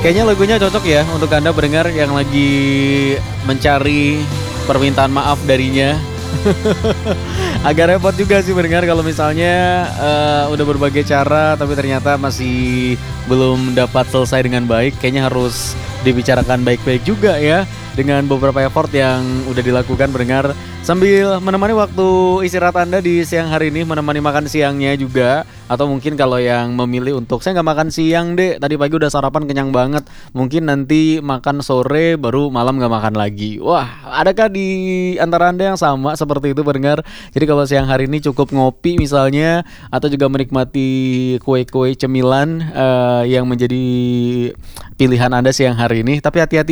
Kayaknya lagunya cocok ya untuk Anda pendengar yang lagi mencari permintaan maaf darinya. Agak repot juga sih pendengar kalau misalnya udah berbagai cara tapi ternyata masih belum dapat selesai dengan baik. Kayaknya harus dibicarakan baik-baik juga ya dengan beberapa effort yang udah dilakukan pendengar. Sambil menemani waktu istirahat Anda di siang hari ini, menemani makan siangnya juga. Atau mungkin kalau yang memilih untuk saya nggak makan siang deh, tadi pagi udah sarapan kenyang banget, mungkin nanti makan sore baru malam nggak makan lagi. Wah, adakah di antara Anda yang sama seperti itu pendengar? Jadi kalau siang hari ini cukup ngopi misalnya, atau juga menikmati kue-kue cemilan yang menjadi pilihan Anda siang hari ini. Tapi hati-hati